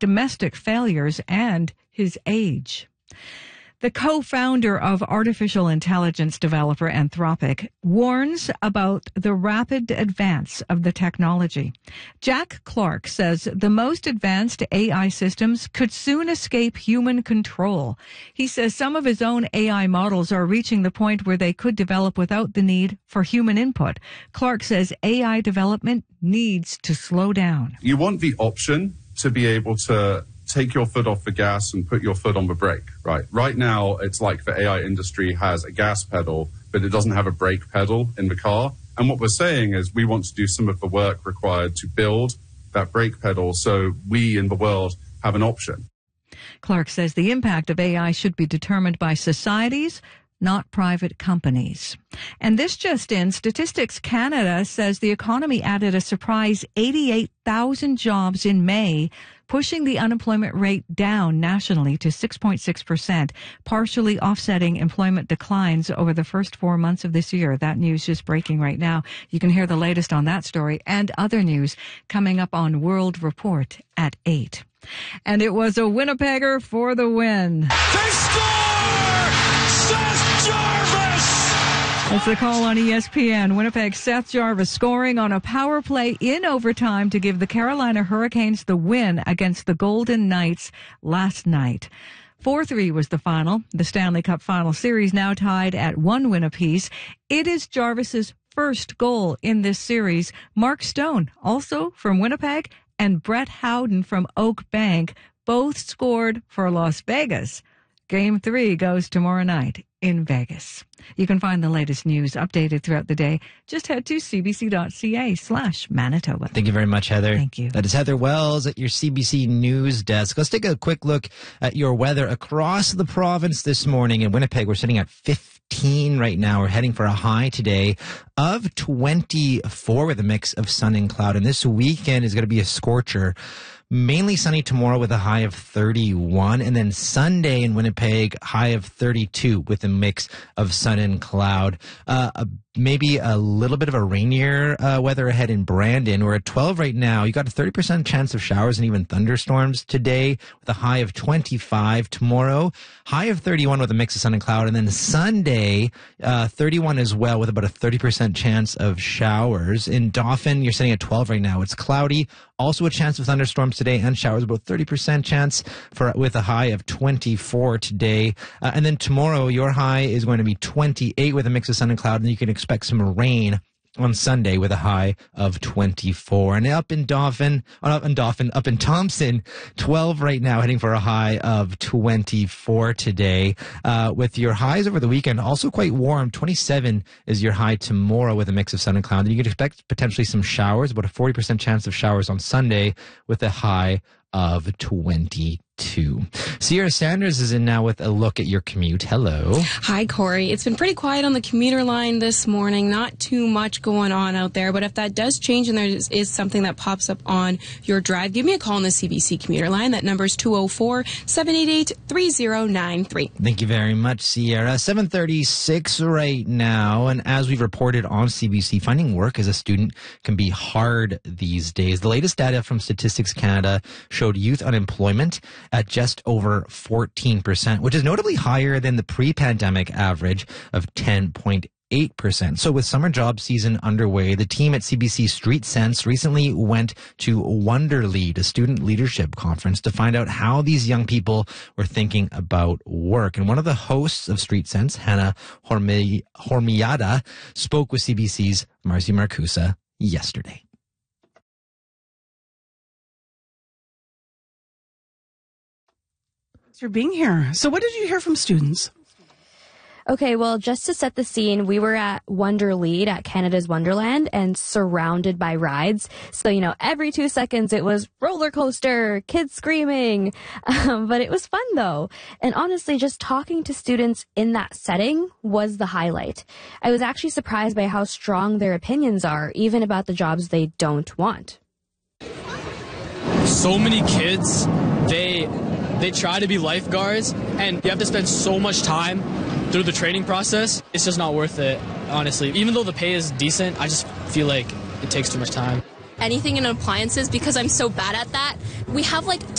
domestic failures and his age. The co-founder of artificial intelligence developer Anthropic warns about the rapid advance of the technology. Jack Clark says the most advanced AI systems could soon escape human control. He says some of his own AI models are reaching the point where they could develop without the need for human input. Clark says AI development needs to slow down. You want the option to be able to take your foot off the gas and put your foot on the brake, right? Right now, it's like the AI industry has a gas pedal, but it doesn't have a brake pedal in the car. And what we're saying is we want to do some of the work required to build that brake pedal so we in the world have an option. Clark says the impact of AI should be determined by societies, not private companies. And this just in, Statistics Canada says the economy added a surprise 88,000 jobs in May, pushing the unemployment rate down nationally to 6.6%, partially offsetting employment declines over the first 4 months of this year. That news just breaking right now. You can hear the latest on that story and other news coming up on World Report at 8. And it was a Winnipegger for the win. They score! Seth Jarvis! That's the call on ESPN. Winnipeg's Seth Jarvis scoring on a power play in overtime to give the Carolina Hurricanes the win against the Golden Knights last night. 4-3 was the final. The Stanley Cup Final Series now tied at 1 win apiece. It is Jarvis's first goal in this series. Mark Stone, also from Winnipeg, and Brett Howden from Oak Bank both scored for Las Vegas. Game 3 goes tomorrow night in Vegas. You can find the latest news updated throughout the day. Just head to cbc.ca/Manitoba. Thank you very much, Heather. Thank you. That is Heather Wells at your CBC News Desk. Let's take a quick look at your weather across the province this morning. In Winnipeg, we're sitting at 15 right now. We're heading for a high today of 24 with a mix of sun and cloud. And this weekend is going to be a scorcher. Mainly sunny tomorrow with a high of 31. And then Sunday in Winnipeg, high of 32 with a mix of sun and cloud. Maybe a little bit of a rainier weather ahead in Brandon. We're at 12 right now. You got a 30% chance of showers and even thunderstorms today with a high of 25. Tomorrow, high of 31 with a mix of sun and cloud. And then Sunday, 31 as well with about a 30% chance of showers. In Dauphin, you're sitting at 12 right now. It's cloudy. Also a chance of thunderstorms today and showers, about 30% chance with a high of 24 today. And then tomorrow, your high is going to be 28 with a mix of sun and cloud. And you can expect some rain on Sunday with a high of 24. And up in Thompson, 12 right now, heading for a high of 24 today. With your highs over the weekend, also quite warm. 27 is your high tomorrow with a mix of sun and cloud. And you can expect potentially some showers, about a 40% chance of showers on Sunday with a high of 22. Sierra Sanders is in now with a look at your commute. Hello. Hi, Corey. It's been pretty quiet on the commuter line this morning. Not too much going on out there, but if that does change and there is something that pops up on your drive, give me a call on the CBC commuter line. That number is 204-788-3093. Thank you very much, Sierra. 7:36 right now, and as we've reported on CBC, finding work as a student can be hard these days. The latest data from Statistics Canada showed youth unemployment at just over 14%, which is notably higher than the pre-pandemic average of 10.8%. So with summer job season underway, the team at CBC Street Sense recently went to Wonderlead, a student leadership conference, to find out how these young people were thinking about work. And one of the hosts of Street Sense, Hannah Hormiada, spoke with CBC's Marcy Marcusa yesterday. For being here. So what did you hear from students? Okay, well, just to set the scene, we were at Wonderlead at Canada's Wonderland and surrounded by rides. So, every 2 seconds it was roller coaster, kids screaming. But it was fun though. And honestly, just talking to students in that setting was the highlight. I was actually surprised by how strong their opinions are, even about the jobs they don't want. So many kids, they try to be lifeguards, and you have to spend so much time through the training process. It's just not worth it, honestly. Even though the pay is decent, I just feel like it takes too much time. Anything in appliances, because I'm so bad at that. We have